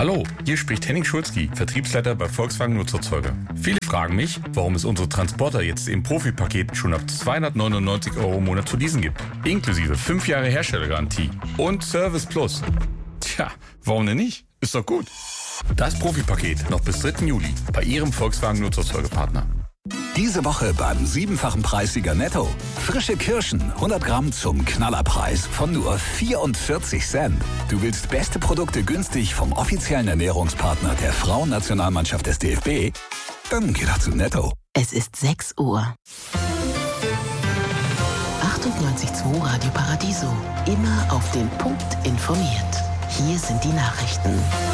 Hallo, hier spricht Henning Schulzki, Vertriebsleiter bei Volkswagen Nutzfahrzeuge. Viele fragen mich, warum es unsere Transporter jetzt im Profipaket schon ab 299 € im Monat zu leasen gibt. Inklusive 5 Jahre Herstellergarantie und Service Plus. Tja, warum denn nicht? Ist doch gut. Das Profipaket noch bis 3. Juli bei Ihrem Volkswagen Nutzfahrzeugepartner. Diese Woche beim 7-fachen Preissieger Netto. Frische Kirschen, 100 Gramm zum Knallerpreis von nur 44 Cent. Du willst beste Produkte günstig vom offiziellen Ernährungspartner der Frauennationalmannschaft des DFB? Dann geh doch zu Netto. Es ist 6 Uhr. 98.2 Radio Paradiso. Immer auf den Punkt informiert. Hier sind die Nachrichten.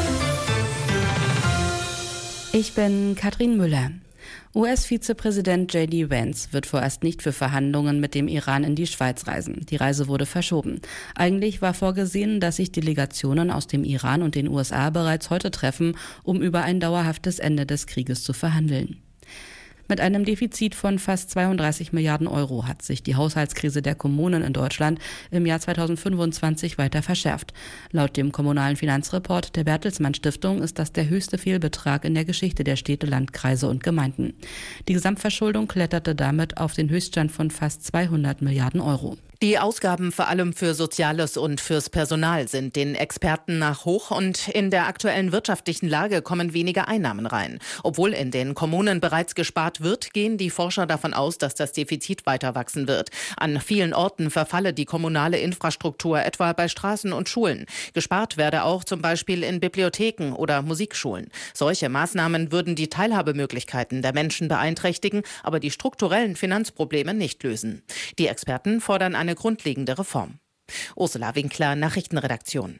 Ich bin Katrin Müller. US-Vizepräsident J.D. Vance wird vorerst nicht für Verhandlungen mit dem Iran in die Schweiz reisen. Die Reise wurde verschoben. Eigentlich war vorgesehen, dass sich Delegationen aus dem Iran und den USA bereits heute treffen, um über ein dauerhaftes Ende des Krieges zu verhandeln. Mit einem Defizit von fast 32 Milliarden € hat sich die Haushaltskrise der Kommunen in Deutschland im Jahr 2025 weiter verschärft. Laut dem kommunalen Finanzreport der Bertelsmann Stiftung ist das der höchste Fehlbetrag in der Geschichte der Städte, Landkreise und Gemeinden. Die Gesamtverschuldung kletterte damit auf den Höchststand von fast 200 Milliarden €. Die Ausgaben vor allem für Soziales und fürs Personal sind den Experten nach hoch und in der aktuellen wirtschaftlichen Lage kommen weniger Einnahmen rein. Obwohl in den Kommunen bereits gespart wird, gehen die Forscher davon aus, dass das Defizit weiter wachsen wird. An vielen Orten verfalle die kommunale Infrastruktur, etwa bei Straßen und Schulen. Gespart werde auch zum Beispiel in Bibliotheken oder Musikschulen. Solche Maßnahmen würden die Teilhabemöglichkeiten der Menschen beeinträchtigen, aber die strukturellen Finanzprobleme nicht lösen. Die Experten fordern eine grundlegende Reform. Ursula Winkler, Nachrichtenredaktion.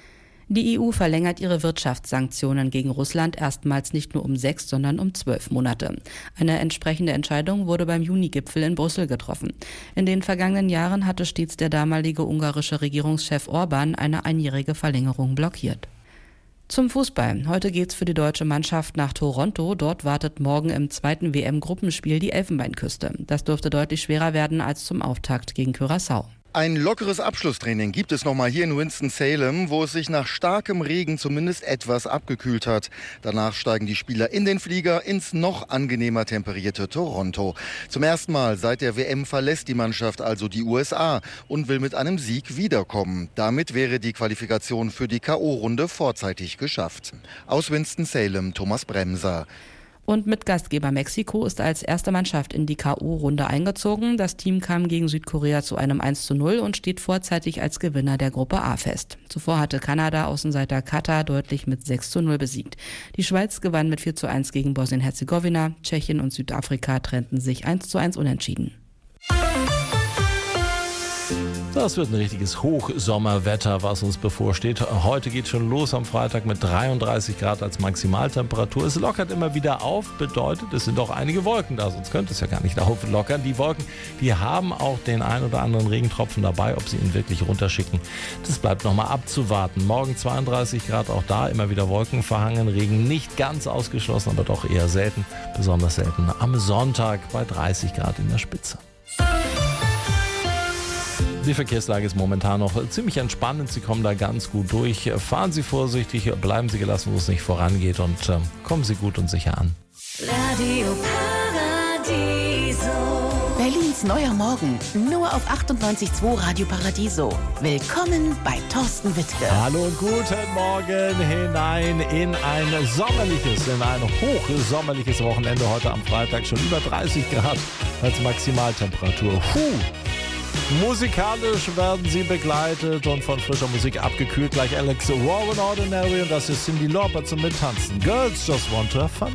Die EU verlängert ihre Wirtschaftssanktionen gegen Russland erstmals nicht nur um 6, sondern um 12 Monate. Eine entsprechende Entscheidung wurde beim Juni-Gipfel in Brüssel getroffen. In den vergangenen Jahren hatte stets der damalige ungarische Regierungschef Orban eine einjährige Verlängerung blockiert. Zum Fußball. Heute geht's für die deutsche Mannschaft nach Toronto. Dort wartet morgen im zweiten WM-Gruppenspiel die Elfenbeinküste. Das dürfte deutlich schwerer werden als zum Auftakt gegen Curaçao. Ein lockeres Abschlusstraining gibt es nochmal hier in Winston-Salem, wo es sich nach starkem Regen zumindest etwas abgekühlt hat. Danach steigen die Spieler in den Flieger ins noch angenehmer temperierte Toronto. Zum ersten Mal seit der WM verlässt die Mannschaft also die USA und will mit einem Sieg wiederkommen. Damit wäre die Qualifikation für die K.O.-Runde vorzeitig geschafft. Aus Winston-Salem, Thomas Bremser. Und mit Gastgeber Mexiko ist als erste Mannschaft in die K.O.-Runde eingezogen. Das Team kam gegen Südkorea zu einem 1:0 und steht vorzeitig als Gewinner der Gruppe A fest. Zuvor hatte Kanada Außenseiter Katar deutlich mit 6:0 besiegt. Die Schweiz gewann mit 4:1 gegen Bosnien-Herzegowina. Tschechien und Südafrika trennten sich 1:1 unentschieden. Das wird ein richtiges Hochsommerwetter, was uns bevorsteht. Heute geht schon los am Freitag mit 33 Grad als Maximaltemperatur. Es lockert immer wieder auf, bedeutet, es sind auch einige Wolken da, sonst könnte es ja gar nicht auflockern. Die Wolken, die haben auch den ein oder anderen Regentropfen dabei, ob sie ihn wirklich runterschicken. Das bleibt nochmal abzuwarten. Morgen 32 Grad, auch da immer wieder Wolken verhangen, Regen nicht ganz ausgeschlossen, aber doch eher selten, besonders selten am Sonntag bei 30 Grad in der Spitze. Die Verkehrslage ist momentan noch ziemlich entspannend. Sie kommen da ganz gut durch. Fahren Sie vorsichtig, bleiben Sie gelassen, wo es nicht vorangeht und kommen Sie gut und sicher an. Radio Paradiso. Berlins neuer Morgen. Nur auf 98.2 Radio Paradiso. Willkommen bei Thorsten Wittke. Hallo und guten Morgen hinein in ein hochsommerliches Wochenende. Heute am Freitag schon über 30 Grad als Maximaltemperatur. Musikalisch werden sie begleitet und von frischer Musik abgekühlt. Gleich Alex Warren Ordinary und das ist Cyndi Lauper zum Mittanzen. Girls Just Want to Have Fun.